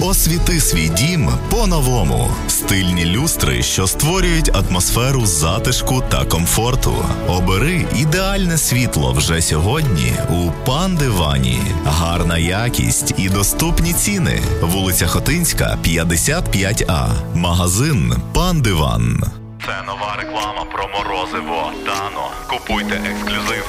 Освіти свій дім по-новому. Стильні люстри, що створюють атмосферу затишку та комфорту. Обери ідеальне світло вже сьогодні у Пан-Дивані. Гарна якість і доступні ціни. Вулиця Хотинська, 55А. Магазин Пан-Диван. Це нова реклама про морозиво Дано. Купуйте ексклюзив